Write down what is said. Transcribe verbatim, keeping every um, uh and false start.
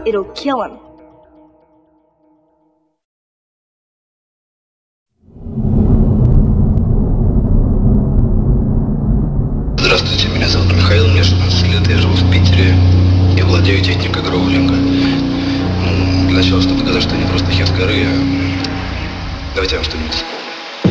it'll kill him. Здравствуйте, меня зовут Михаил, мне шестнадцать лет, я живу в Питере и владею техникой гроулинга. Ну, для начала, чтобы доказать, что я не просто хер с горы, а давайте я вам что-нибудь